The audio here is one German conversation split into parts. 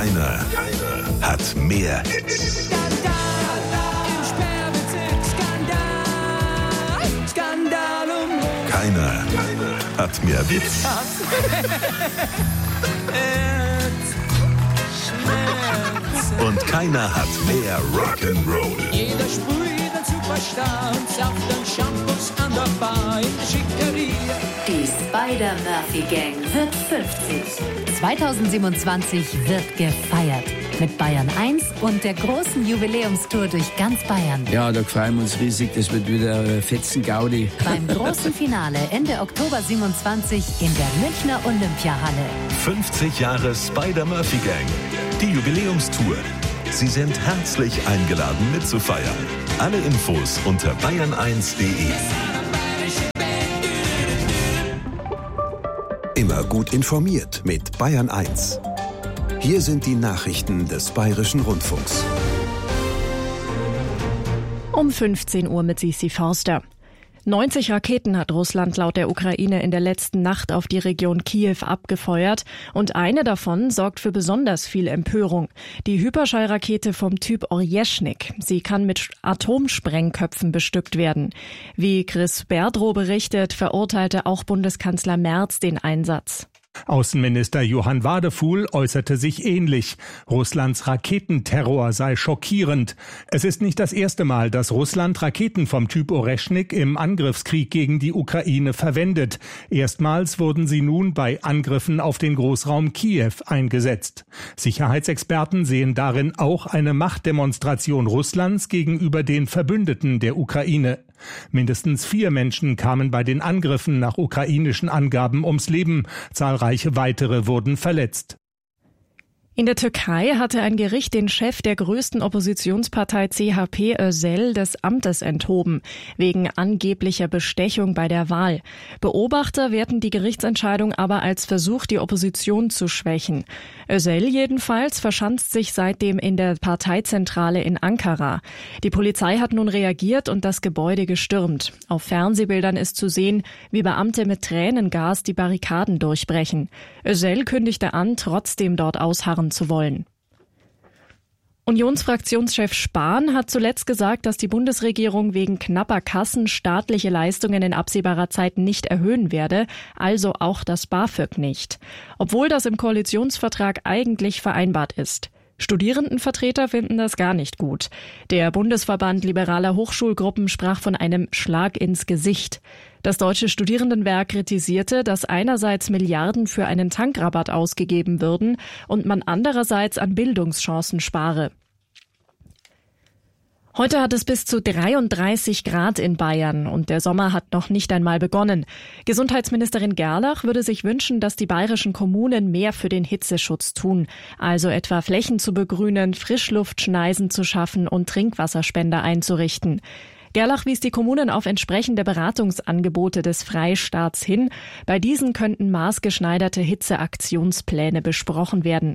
Keiner hat mehr Hits. Keiner hat mehr Witz. Und keiner hat mehr Rock'n'Roll. Jeder sprüht ein Superstar und Saft und Shampoos an der Bar in der Schickeria. Die Spider-Murphy-Gang wird 50. 2027 wird gefeiert. Mit Bayern 1 und der großen Jubiläumstour durch ganz Bayern. Ja, da freuen wir uns riesig. Das wird wieder Fetzen-Gaudi. Beim großen Finale Ende Oktober 27 in der Münchner Olympiahalle. 50 Jahre Spider-Murphy-Gang. Die Jubiläumstour. Sie sind herzlich eingeladen mitzufeiern. Alle Infos unter bayern1.de. Immer gut informiert mit Bayern 1. Hier sind die Nachrichten des Bayerischen Rundfunks. Um 15 Uhr mit Sisi Forster. 90 Raketen hat Russland laut der Ukraine in der letzten Nacht auf die Region Kiew abgefeuert und eine davon sorgt für besonders viel Empörung. Die Hyperschallrakete vom Typ Orjeschnik. Sie kann mit Atomsprengköpfen bestückt werden. Wie Chris Berdrow berichtet, verurteilte auch Bundeskanzler Merz den Einsatz. Außenminister Johann Wadefuhl äußerte sich ähnlich. Russlands Raketenterror sei schockierend. Es ist nicht das erste Mal, dass Russland Raketen vom Typ Oreschnik im Angriffskrieg gegen die Ukraine verwendet. Erstmals wurden sie nun bei Angriffen auf den Großraum Kiew eingesetzt. Sicherheitsexperten sehen darin auch eine Machtdemonstration Russlands gegenüber den Verbündeten der Ukraine. Mindestens 4 Menschen kamen bei den Angriffen nach ukrainischen Angaben ums Leben. Zahlreiche weitere wurden verletzt. In der Türkei hatte ein Gericht den Chef der größten Oppositionspartei CHP Özel des Amtes enthoben, wegen angeblicher Bestechung bei der Wahl. Beobachter werten die Gerichtsentscheidung aber als Versuch, die Opposition zu schwächen. Özel jedenfalls verschanzt sich seitdem in der Parteizentrale in Ankara. Die Polizei hat nun reagiert und das Gebäude gestürmt. Auf Fernsehbildern ist zu sehen, wie Beamte mit Tränengas die Barrikaden durchbrechen. Özel kündigte an, trotzdem dort ausharren zu wollen. Unionsfraktionschef Spahn hat zuletzt gesagt, dass die Bundesregierung wegen knapper Kassen staatliche Leistungen in absehbarer Zeit nicht erhöhen werde, also auch das BAföG nicht. Obwohl das im Koalitionsvertrag eigentlich vereinbart ist. Studierendenvertreter finden das gar nicht gut. Der Bundesverband liberaler Hochschulgruppen sprach von einem Schlag ins Gesicht. Das Deutsche Studierendenwerk kritisierte, dass einerseits Milliarden für einen Tankrabatt ausgegeben würden und man andererseits an Bildungschancen spare. Heute hat es bis zu 33 Grad in Bayern und der Sommer hat noch nicht einmal begonnen. Gesundheitsministerin Gerlach würde sich wünschen, dass die bayerischen Kommunen mehr für den Hitzeschutz tun, also etwa Flächen zu begrünen, Frischluftschneisen zu schaffen und Trinkwasserspender einzurichten. Gerlach wies die Kommunen auf entsprechende Beratungsangebote des Freistaats hin. Bei diesen könnten maßgeschneiderte Hitzeaktionspläne besprochen werden.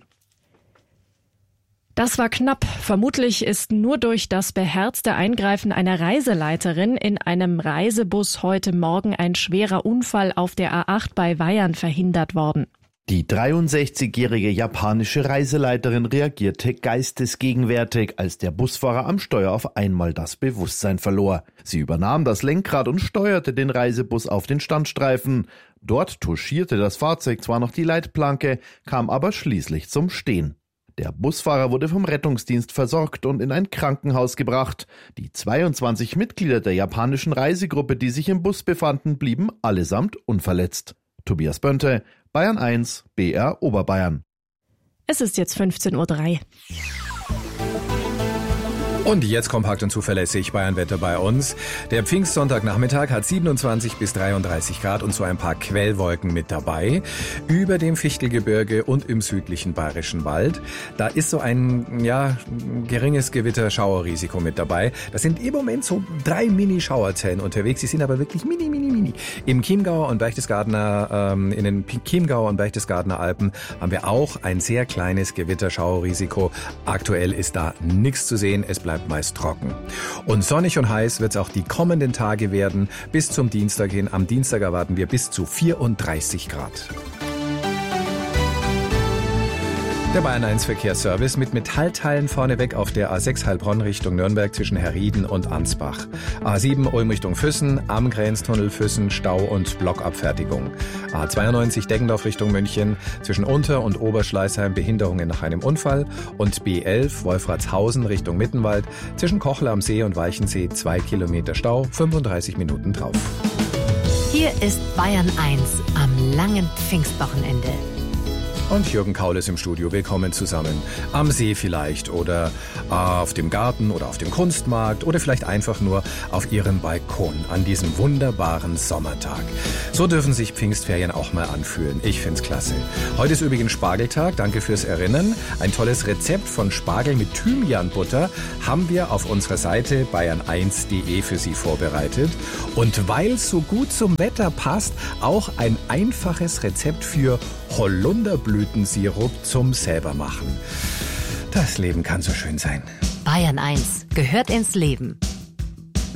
Das war knapp. Vermutlich ist nur durch das beherzte Eingreifen einer Reiseleiterin in einem Reisebus heute Morgen ein schwerer Unfall auf der A8 bei Weyern verhindert worden. Die 63-jährige japanische Reiseleiterin reagierte geistesgegenwärtig, als der Busfahrer am Steuer auf einmal das Bewusstsein verlor. Sie übernahm das Lenkrad und steuerte den Reisebus auf den Standstreifen. Dort touchierte das Fahrzeug zwar noch die Leitplanke, kam aber schließlich zum Stehen. Der Busfahrer wurde vom Rettungsdienst versorgt und in ein Krankenhaus gebracht. Die 22 Mitglieder der japanischen Reisegruppe, die sich im Bus befanden, blieben allesamt unverletzt. Tobias Bönte, Bayern 1, BR Oberbayern. Es ist jetzt 15:03 Uhr. Und jetzt kompakt und zuverlässig Bayernwetter bei uns. Der Pfingstsonntagnachmittag hat 27 bis 33 Grad und so ein paar Quellwolken mit dabei. Über dem Fichtelgebirge und im südlichen Bayerischen Wald. Da ist so ein, geringes Gewitter-Schauerrisiko mit dabei. Das sind im Moment so 3 Mini-Schauerzellen unterwegs. Die sind aber wirklich mini. Im Chiemgauer und Berchtesgadener, in den Chiemgauer und Berchtesgadener Alpen haben wir auch ein sehr kleines Gewitter-Schauerrisiko. Aktuell ist da nichts zu sehen. Es bleibt meist trocken. Und sonnig und heiß wird es auch die kommenden Tage werden. Bis zum Dienstag hin. Am Dienstag erwarten wir bis zu 34 Grad. Der Bayern 1 Verkehrsservice mit Metallteilen vorneweg auf der A6 Heilbronn Richtung Nürnberg zwischen Herrieden und Ansbach. A7 Ulm Richtung Füssen, am Grenztunnel Füssen, Stau und Blockabfertigung. A92 Deggendorf Richtung München, zwischen Unter- und Oberschleißheim Behinderungen nach einem Unfall. Und B11 Wolfratshausen Richtung Mittenwald, zwischen Kochl am See und Weichensee 2 Kilometer Stau, 35 Minuten drauf. Hier ist Bayern 1 am langen Pfingstwochenende. Und Jürgen Kaul ist im Studio. Willkommen zusammen. Am See vielleicht oder auf dem Garten oder auf dem Kunstmarkt oder vielleicht einfach nur auf Ihrem Balkon an diesem wunderbaren Sommertag. So dürfen sich Pfingstferien auch mal anfühlen. Ich find's klasse. Heute ist übrigens Spargeltag. Danke fürs Erinnern. Ein tolles Rezept von Spargel mit Thymianbutter haben wir auf unserer Seite bayern1.de für Sie vorbereitet. Und weil es so gut zum Wetter passt, auch ein einfaches Rezept für Holunderblütensirup zum Selbermachen. Das Leben kann so schön sein. Bayern 1 gehört ins Leben.